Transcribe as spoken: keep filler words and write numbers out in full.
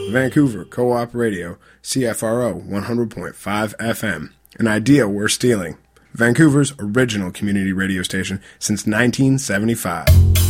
Vancouver Co-op Radio, C F R O one hundred point five F M. An idea worth stealing. Vancouver's original community radio station since nineteen seventy-five.